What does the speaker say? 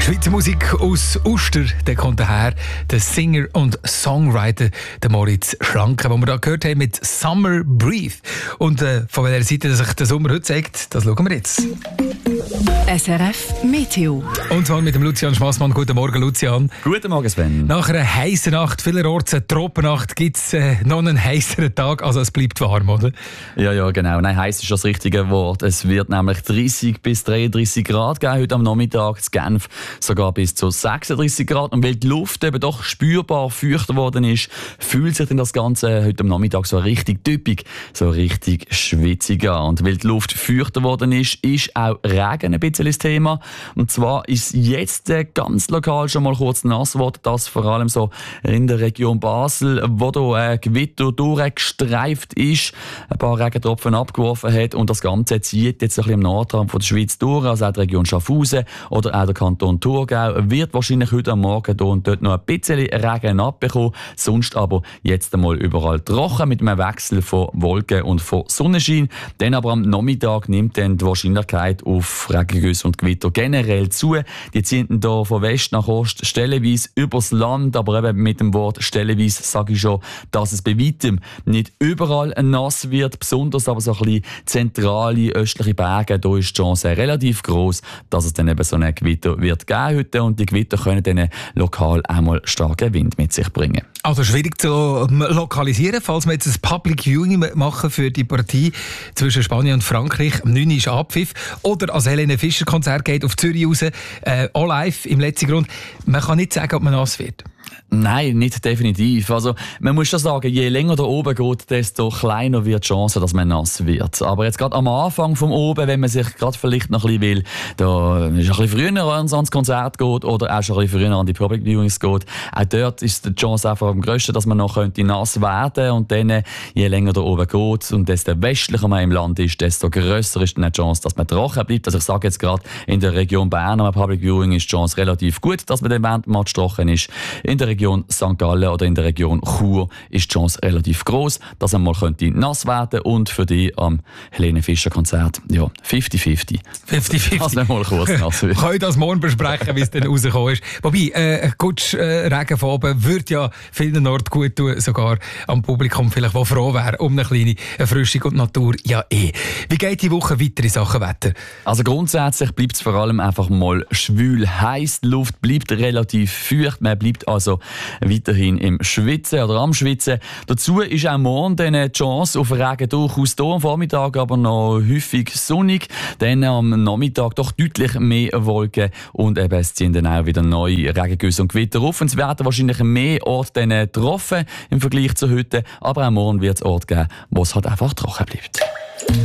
Schweizer Musik aus Uster, der kommt daher, der Singer und Songwriter, der Moritz Schranke, den wir da gehört haben mit Summer Breathe. Und von welcher Seite sich der Sommer heute zeigt, das schauen wir jetzt. SRF Meteo. Und zwar mit dem Lucian Schmassmann. Guten Morgen, Lucian. Guten Morgen, Sven. Nach einer heißen Nacht, vielerorts eine Tropennacht, gibt es noch einen heißeren Tag. Also es bleibt warm, oder? Ja, genau. Nein, heiß ist das richtige Wort. Es wird nämlich 30 bis 33 Grad geben heute am Nachmittag. In Genf sogar bis zu 36 Grad. Und weil die Luft eben doch spürbar feuchter geworden ist, fühlt sich denn das Ganze heute am Nachmittag so richtig typisch, so richtig schwitzig an. Und weil die Luft feuchter geworden ist auch Regen ein bisschen das Thema. Und zwar ist jetzt ganz lokal schon mal kurz nass geworden, das vor allem so in der Region Basel, wo da ein Gewitter durchgestreift ist, ein paar Regentropfen abgeworfen hat und das Ganze zieht jetzt ein bisschen im Nordrand von der Schweiz durch, also auch die Region Schaffhausen oder auch der Kanton Thurgau wird wahrscheinlich heute am Morgen hier und dort noch ein bisschen Regen abbekommen, sonst aber jetzt einmal überall trocken mit einem Wechsel von Wolken und von Sonnenschein. Dann aber am Nachmittag nimmt dann die Wahrscheinlichkeit auf Regengüsse und Gewitter generell zu. Die ziehen dann hier von West nach Ost stellenweise übers Land, aber eben mit dem Wort stellenweise sage ich schon, dass es bei weitem nicht überall nass wird, besonders aber so ein bisschen zentrale östliche Berge, da ist die Chance relativ groß, dass es dann eben so ein Gewitter wird geben heute und die Gewitter können dann lokal einmal starken Wind mit sich bringen. Also schwierig zu lokalisieren, falls wir jetzt ein Public Viewing machen für die Partie zwischen Spanien und Frankreich. Am 9. ist Abpfiff. Oder als Helene Fischer Konzert geht auf Zürich raus, auch live im letzten Grund. Man kann nicht sagen, ob man nass wird. Nein, nicht definitiv. Also, man muss schon sagen, je länger da oben geht, desto kleiner wird die Chance, dass man nass wird. Aber jetzt gerade am Anfang vom Oben, wenn man sich gerade vielleicht noch ein bisschen will, da ist ein bisschen früher ans Konzert geht oder auch schon ein bisschen früher an die Public Viewings geht, auch dort ist die Chance einfach am grössten, dass man noch nass werden könnte. Und dann, je länger da oben geht und desto westlicher man im Land ist, desto grösser ist dann die Chance, dass man trocken bleibt. Also ich sage jetzt gerade, in der Region Bern am Public Viewing ist die Chance relativ gut, dass man dann während dem Match trocken ist. In der Region St. Gallen oder in der Region Chur ist die Chance relativ groß, dass man mal nass werden könnte. Und für die am Helene Fischer Konzert, ja, 50-50. 50-50. Dass man mal kurz nass wird. Wir können das morgen besprechen, wie es dann rausgekommen ist. Wobei, Regen von oben würde ja vielen Orten gut tun, sogar am Publikum vielleicht, der froh wäre um eine kleine Erfrischung und Natur. Ja, Wie geht die Woche weiter in Sachen Wetter? Also grundsätzlich bleibt es vor allem einfach mal schwül heiß. Die Luft bleibt relativ feucht. Man bleibt also weiterhin im Schwitzen oder am Schwitzen. Dazu ist auch morgen eine Chance auf Regen durchaus da. Am Vormittag aber noch häufig sonnig. Dann am Nachmittag doch deutlich mehr Wolken und eben es ziehen dann auch wieder neue Regengüsse und Gewitter auf. Und es werden wahrscheinlich mehr Orte getroffen im Vergleich zu heute. Aber auch morgen wird es Orte geben, wo es halt einfach trocken bleibt.